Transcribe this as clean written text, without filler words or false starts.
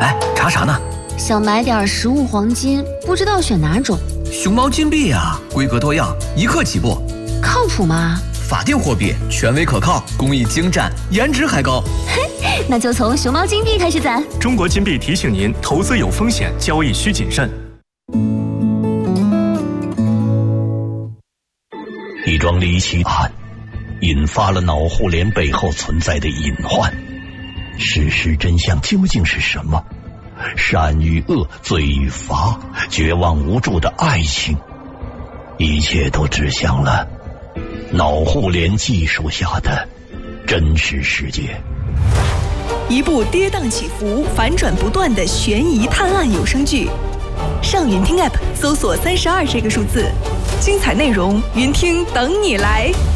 哎，查啥呢？ 想买点实物黄金，不知道选哪种。 熊猫金币呀，规格多样，1克起步。 靠谱吗？ 法定货币，权威可靠，工艺精湛，颜值还高。 嘿，那就从熊猫金币开始攒。 中国金币提醒您：投资有风险，交易需谨慎。 一桩离奇案引发了脑互联背后存在的隐患，事实真相究竟是什么？善与恶，罪与罚，绝望无助的爱情，一切都指向了脑互联技术下的真实世界。 一部跌宕起伏、反转不断的悬疑探案有声剧，上云听 App 搜索32这个数字，精彩内容，云听等你来。